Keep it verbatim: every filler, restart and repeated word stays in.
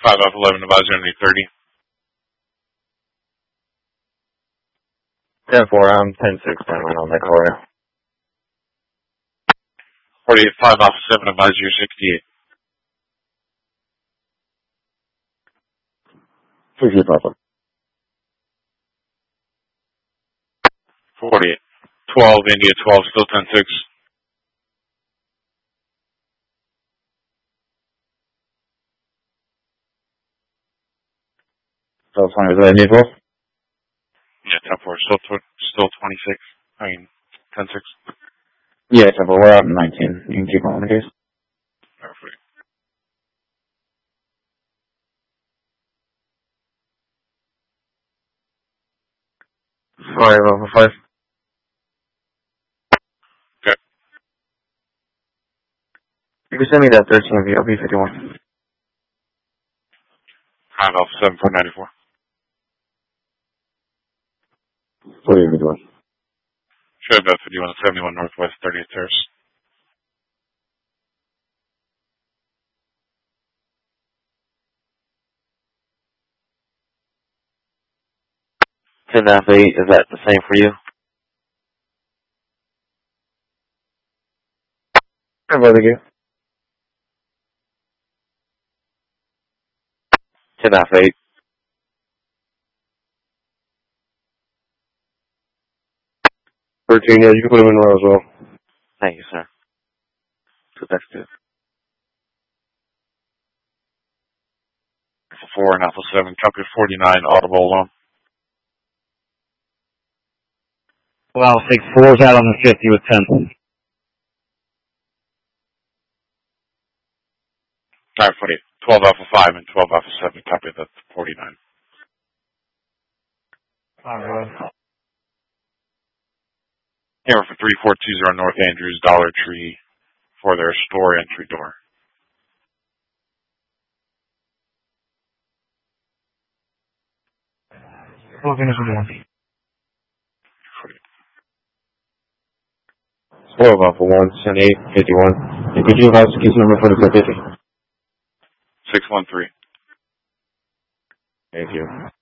five Alpha eleven, advisor N A thirty. ten four, I'm ten six, ten one on that corner. forty-eight five Alpha seven, advisor sixty-eight. Appreciate Papa. forty-eight twelve, India twelve, still ten six. So fine, is that India twelve? Yeah, ten four, still, tw- still twenty-six. I mean, ten six. Yeah, ten four, we're out in nineteen. You can keep on the case. Perfect. five Alpha five. Okay. You can send me that thirteen V L B fifty-one. five Alpha seven, four ninety-four. forty-eight fifty-one. Should have been fifty-one seventy-one Northwest thirtieth Terrace. ten half eight, is that the same for you? How about you? ten half eight. thirteen, yeah, you can put them in row as well. Thank you, sir. So that's good. Alpha four and Alpha seven, copy forty-nine, audible alone. Well, six four's out on the fifty with ten. Alright, forty-eight. twelve Alpha five and twelve Alpha seven, copy that forty-nine. Alright. Here for three four two zero North Andrews Dollar Tree for their store entry door. Looking at the one. twelve Alpha one, ten eight, fifty-one. And could you have the case number for the fifty? six one three. Thank you.